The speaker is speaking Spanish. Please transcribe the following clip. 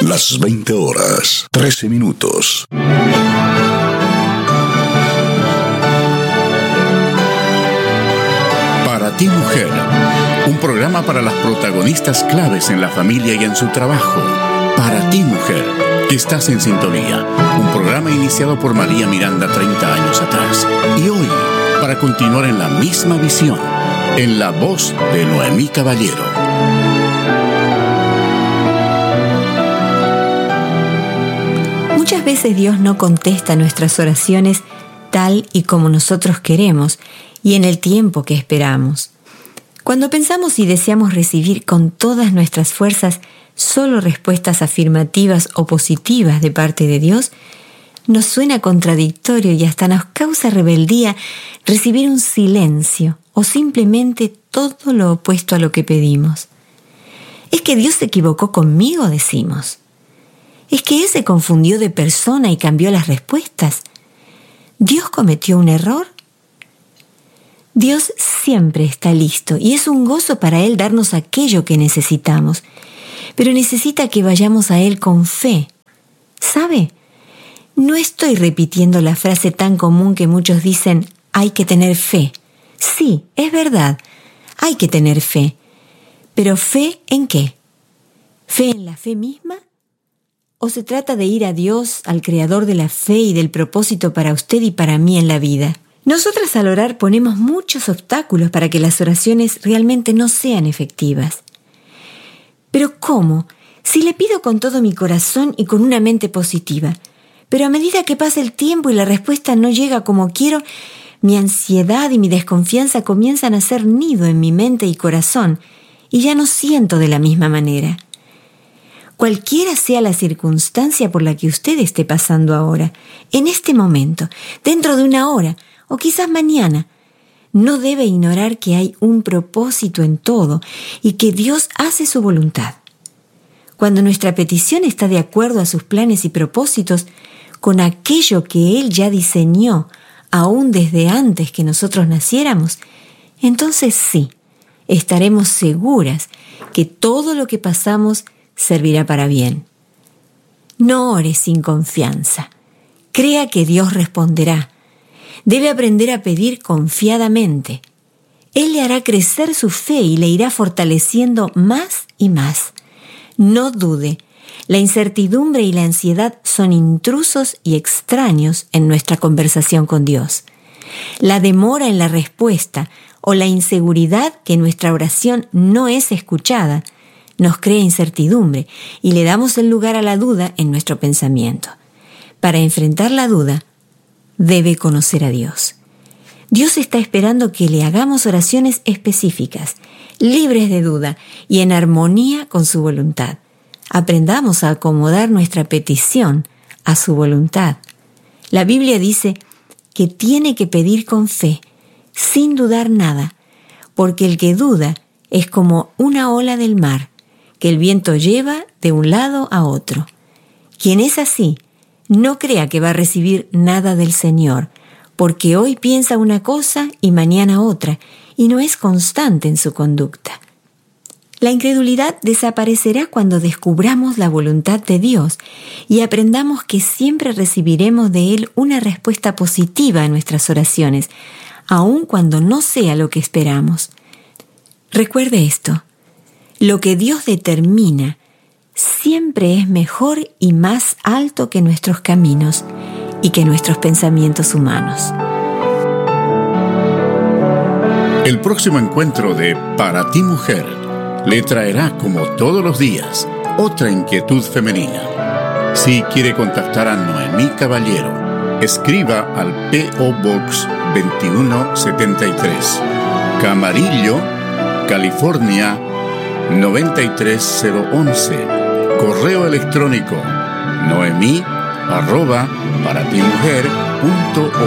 Las 20 horas, 13 minutos. Para ti, mujer, un programa para las protagonistas claves en la familia y en su trabajo. Para ti, mujer, que estás en sintonía. Un programa iniciado por María Miranda 30 años atrás. Y hoy, para continuar en la misma visión, en la voz de Noemí Caballero. Muchas veces Dios no contesta nuestras oraciones tal y como nosotros queremos y en el tiempo que esperamos. Cuando pensamos y deseamos recibir con todas nuestras fuerzas solo respuestas afirmativas o positivas de parte de Dios, nos suena contradictorio y hasta nos causa rebeldía recibir un silencio o simplemente todo lo opuesto a lo que pedimos. ¿Es que Dios se equivocó conmigo?, decimos. ¿Es que Él se confundió de persona y cambió las respuestas? ¿Dios cometió un error? Dios siempre está listo y es un gozo para Él darnos aquello que necesitamos, pero necesita que vayamos a Él con fe. ¿Sabe? No estoy repitiendo la frase tan común que muchos dicen, hay que tener fe. Sí, es verdad, hay que tener fe. ¿Pero fe en qué? ¿Fe en la fe misma? ¿O se trata de ir a Dios, al Creador de la fe y del propósito para usted y para mí en la vida? Nosotras al orar ponemos muchos obstáculos para que las oraciones realmente no sean efectivas. ¿Pero cómo? Si le pido con todo mi corazón y con una mente positiva, pero a medida que pasa el tiempo y la respuesta no llega como quiero, mi ansiedad y mi desconfianza comienzan a hacer nido en mi mente y corazón y ya no siento de la misma manera. Cualquiera sea la circunstancia por la que usted esté pasando ahora, en este momento, dentro de una hora o quizás mañana, no debe ignorar que hay un propósito en todo y que Dios hace su voluntad. Cuando nuestra petición está de acuerdo a sus planes y propósitos, con aquello que Él ya diseñó, aún desde antes que nosotros naciéramos, entonces sí, estaremos seguras que todo lo que pasamos servirá para bien. No ore sin confianza. Crea que Dios responderá. Debe aprender a pedir confiadamente. Él le hará crecer su fe y le irá fortaleciendo más y más. No dude. La incertidumbre y la ansiedad son intrusos y extraños en nuestra conversación con Dios. La demora en la respuesta o la inseguridad que nuestra oración no es escuchada nos crea incertidumbre y le damos el lugar a la duda en nuestro pensamiento. Para enfrentar la duda, debe conocer a Dios. Dios está esperando que le hagamos oraciones específicas, libres de duda y en armonía con su voluntad. Aprendamos a acomodar nuestra petición a su voluntad. La Biblia dice que tiene que pedir con fe, sin dudar nada, porque el que duda es como una ola del mar, que el viento lleva de un lado a otro. Quien es así, no crea que va a recibir nada del Señor, porque hoy piensa una cosa y mañana otra, y no es constante en su conducta. La incredulidad desaparecerá cuando descubramos la voluntad de Dios y aprendamos que siempre recibiremos de Él una respuesta positiva a nuestras oraciones, aun cuando no sea lo que esperamos. Recuerde esto. Lo que Dios determina siempre es mejor y más alto que nuestros caminos y que nuestros pensamientos humanos. El próximo encuentro de Para ti, mujer, le traerá, como todos los días, otra inquietud femenina. Si quiere contactar a Noemí Caballero, escriba al P.O. Box 2173, Camarillo, California 93011. Correo electrónico noemi@paratimujer.org.